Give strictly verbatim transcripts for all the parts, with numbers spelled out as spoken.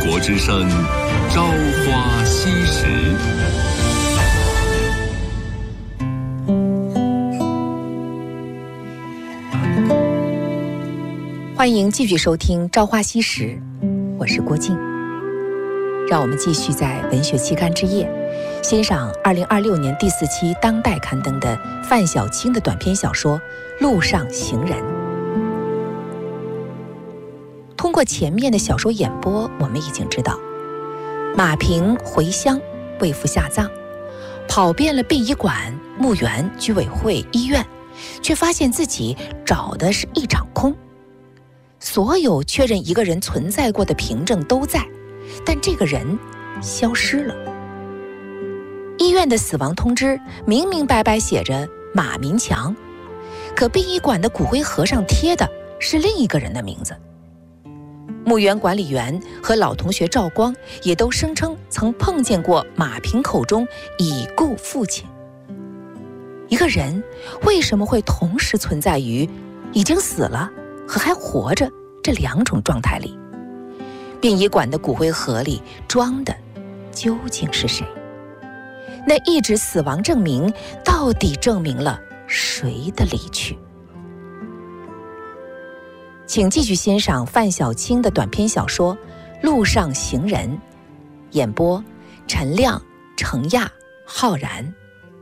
国之声，朝花夕拾。 欢迎继续收听《朝花夕拾》，我是郭静。让我们继续在文学期刊之夜欣赏二零二六年第四期当代刊登的范小青的短篇小说《路上行人》。通过前面的小说演播，我们已经知道马平回乡为父下葬，跑遍了殡仪馆、墓园、居委会、医院，却发现自己找的是一场空。所有确认一个人存在过的凭证都在，但这个人消失了。医院的死亡通知明明白白写着马民强，可殡仪馆的骨灰盒上贴的是另一个人的名字。墓园管理员和老同学赵光也都声称曾碰见过马平口中已故父亲。一个人为什么会同时存在于已经死了和还活着这两种状态里？殡仪馆的骨灰盒里装的究竟是谁？那一纸死亡证明到底证明了谁的离去？请继续欣赏范小青的短篇小说《路上行人》，演播陈亮、程亚、浩然。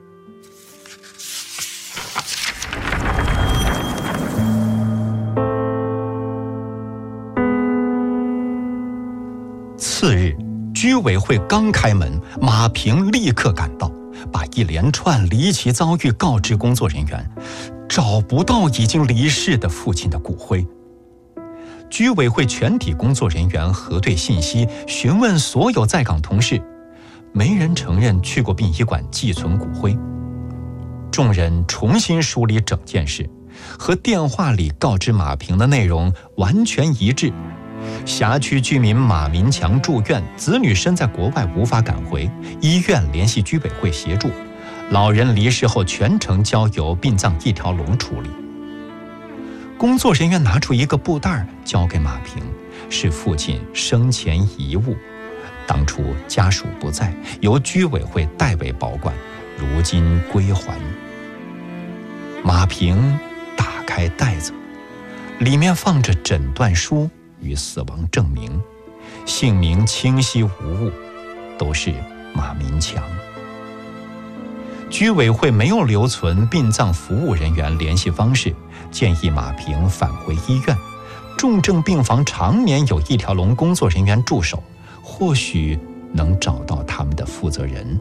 次日，居委会刚开门，马平立刻赶到，把一连串离奇遭遇告知工作人员，找不到已经离世的父亲的骨灰。居委会全体工作人员核对信息，询问所有在岗同事，没人承认去过殡仪馆寄存骨灰。众人重新梳理整件事，和电话里告知马平的内容完全一致。辖区居民马民强住院，子女身在国外无法赶回，医院联系居委会协助，老人离世后全程交由殡葬一条龙处理。工作人员拿出一个布袋交给马平，是父亲生前遗物，当初家属不在，由居委会代为保管，如今归还。马平打开袋子，里面放着诊断书与死亡证明，姓名清晰无误，都是马民强。居委会没有留存殡葬服务人员联系方式，建议马平返回医院。重症病房常年有一条龙工作人员驻守，或许能找到他们的负责人。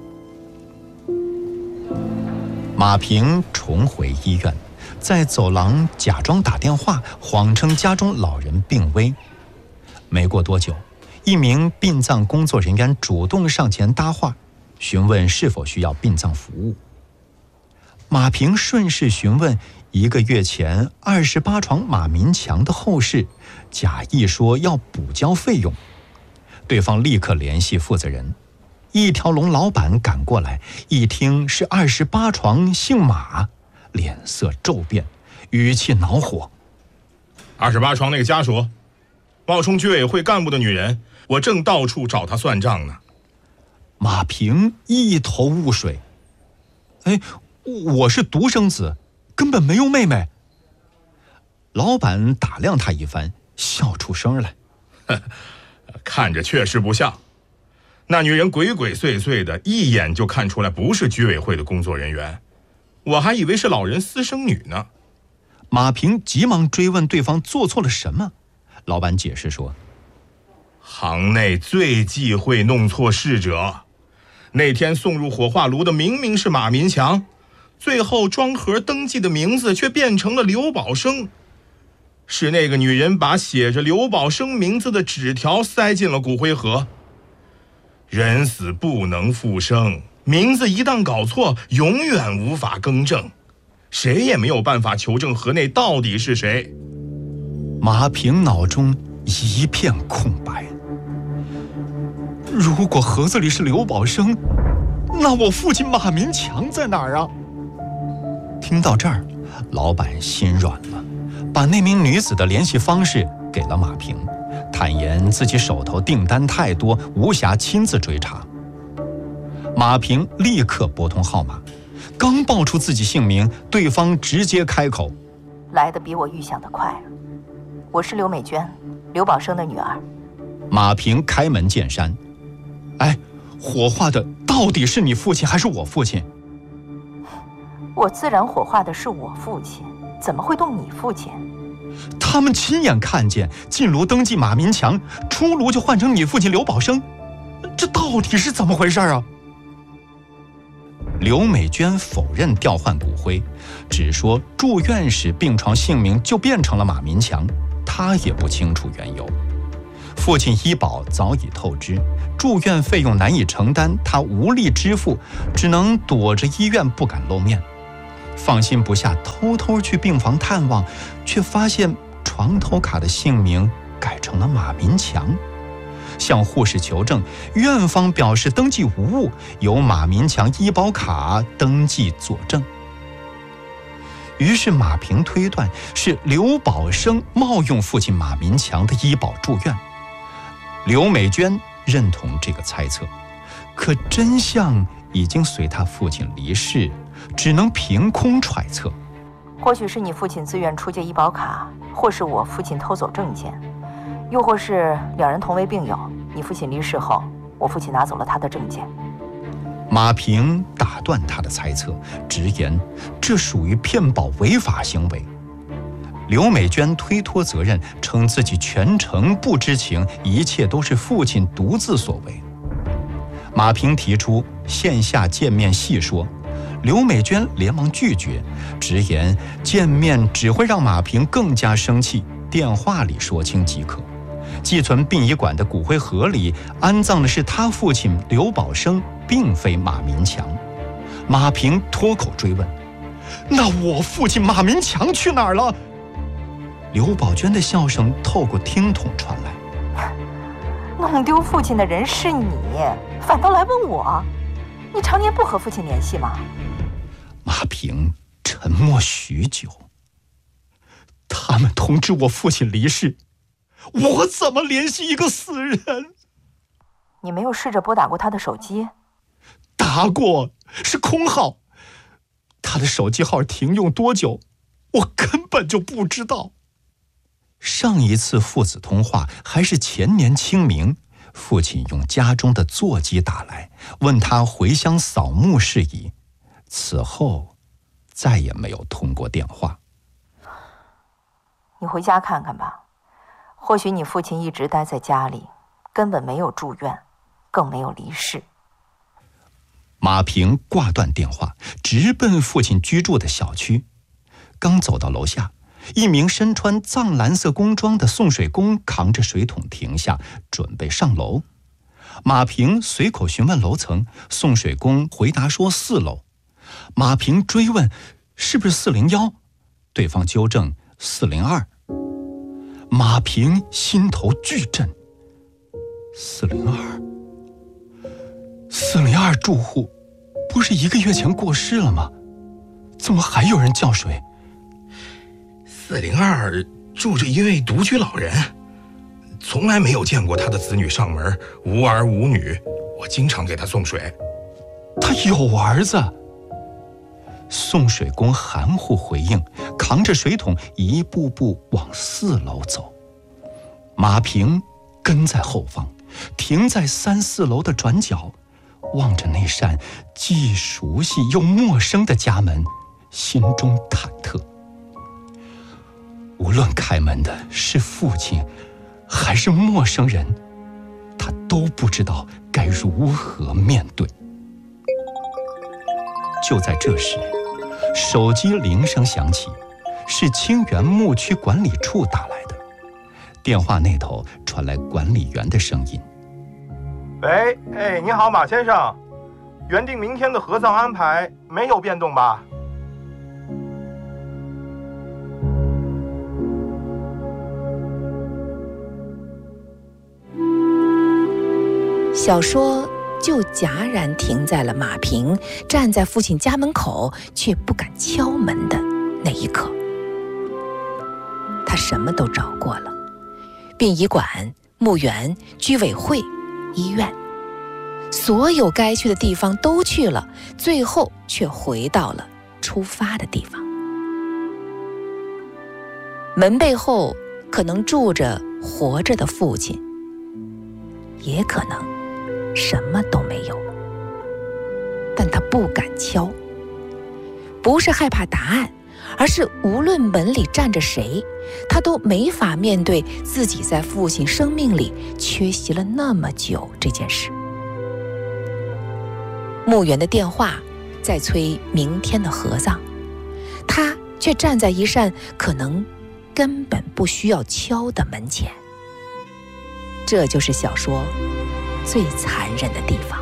马平重回医院，在走廊假装打电话，谎称家中老人病危。没过多久，一名殡葬工作人员主动上前搭话，询问是否需要殡葬服务。马平顺势询问一个月前二十八床马民强的后事，假意说要补交费用。对方立刻联系负责人，一条龙老板赶过来，一听是二十八床姓马，脸色骤变，语气恼火。 二十八床那个家属冒充居委会干部的女人，我正到处找她算账呢。 马平一头雾水，哎，我是独生子，根本没有妹妹。老板打量他一番，笑出声来。 看着确实不像，那女人鬼鬼祟祟的，一眼就看出来不是居委会的工作人员，我还以为是老人私生女呢。 马平急忙追问对方做错了什么。老板解释说， 行内最忌讳弄错逝者，那天送入火化炉的明明是马民强，最后装盒登记的名字却变成了刘宝生。是那个女人把写着刘宝生名字的纸条塞进了骨灰盒。人死不能复生，名字一旦搞错，永远无法更正，谁也没有办法求证盒内到底是谁。 马平脑中一片空白。如果盒子里是刘宝生，那我父亲马民强在哪儿啊？听到这儿，老板心软了，把那名女子的联系方式给了马平， 坦言自己手头订单太多，无暇亲自追查。马平立刻拨通号码，刚报出自己姓名，对方直接开口：“ 来得比我预想的快，我是刘美娟，刘宝生的女儿。” 马平开门见山：“哎，火化的到底是你父亲还是我父亲？”“ 我自然火化的是我父亲，怎么会动你父亲？”“ 他们亲眼看见进炉登记马民强，出炉就换成你父亲刘宝生，这到底是怎么回事啊？”刘美娟否认调换骨灰，只说住院时病床姓名就变成了马民强，她也不清楚缘由。父亲医保早已透支，住院费用难以承担，她无力支付，只能躲着医院不敢露面。放心不下，偷偷去病房探望，却发现床头卡的姓名改成了马民强。向护士求证，院方表示登记无误，由马民强医保卡登记佐证。于是马平推断是刘宝生冒用父亲马民强的医保住院。刘美娟认同这个猜测，可真相已经随他父亲离世，只能凭空揣测。 或许是你父亲自愿出借医保卡，或是我父亲偷走证件，又或是两人同为病友，你父亲离世后，我父亲拿走了他的证件。 马平打断他的猜测，直言这属于骗保违法行为。刘美娟推脱责任，称自己全程不知情，一切都是父亲独自所为。马平提出线下见面细说，刘美娟连忙拒绝，直言见面只会让马平更加生气，电话里说清即可。寄存殡仪馆的骨灰盒里安葬的是他父亲刘宝生，并非马民强。马平脱口追问：“那我父亲马民强去哪儿了？”刘宝娟的笑声透过听筒传来：“ 弄丢父亲的人是你，反倒来问我，你常年不和父亲联系吗？” 马平沉默许久。他们通知我父亲离世，我怎么联系一个死人？ 你没有试着拨打过他的手机？ 打过，是空号。他的手机号停用多久，我根本就不知道。上一次父子通话还是前年清明，父亲用家中的座机打来，问他回乡扫墓事宜。此后再也没有通过电话。 你回家看看吧，或许你父亲一直待在家里，根本没有住院，更没有离世。 马平挂断电话，直奔父亲居住的小区。刚走到楼下，一名身穿藏蓝色工装的送水工扛着水桶停下，准备上楼。马平随口询问楼层，送水工回答说四楼。马平追问是不是四零一，对方纠正四零二。马平心头巨震，四零二，四零二住户不是一个月前过世了吗？怎么还有人叫水？ 四零二住着一位独居老人，从来没有见过他的子女上门，无儿无女，我经常给他送水。 他有儿子。送水工含糊回应，扛着水桶一步步往四楼走。马平跟在后方，停在三四楼的转角，望着那扇既熟悉又陌生的家门，心中忐忑。无论开门的是父亲还是陌生人，他都不知道该如何面对。就在这时，手机铃声响起，是清源牧区管理处打来的。电话那头传来管理员的声音：“ 喂，哎，你好，马先生，原定明天的合葬安排没有变动吧？” 小说就戛然停在了马平站在父亲家门口却不敢敲门的那一刻。他什么都找过了， 殡仪馆、墓园、居委会、医院，所有该去的地方都去了，最后却回到了出发的地方。门背后可能住着活着的父亲，也可能什么都没有，但他不敢敲，不是害怕答案，而是无论门里站着谁，他都没法面对自己在父亲生命里缺席了那么久这件事。墓园的电话在催明天的合葬，他却站在一扇可能根本不需要敲的门前。这就是小说最残忍的地方。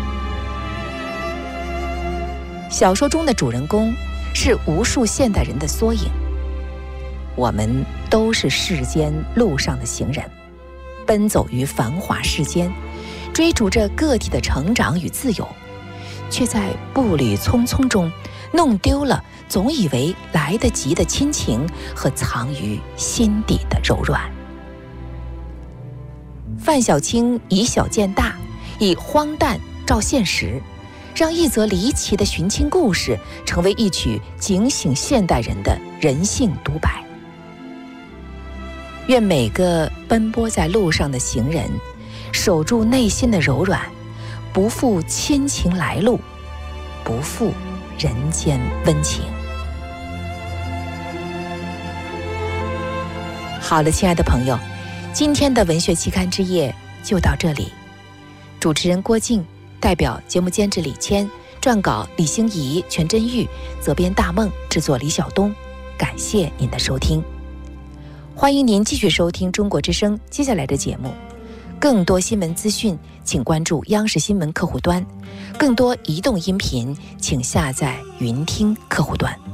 小说中的主人公是无数现代人的缩影，我们都是世间路上的行人，奔走于繁华世间，追逐着个体的成长与自由，却在步履匆匆中弄丢了总以为来得及的亲情和藏于心底的柔软。范小青以小见大，以荒诞照现实，让一则离奇的寻亲故事成为一曲警醒现代人的人性独白。愿每个奔波在路上的行人守住内心的柔软，不负亲情来路，不负人间温情。好了，亲爱的朋友，今天的文学期刊之夜就到这里。主持人郭静，代表节目监制李谦，撰稿李欣怡、全真玉，责编大梦，制作李晓东。感谢您的收听，欢迎您继续收听中国之声接下来的节目。更多新闻资讯请关注央视新闻客户端，更多移动音频请下载云听客户端。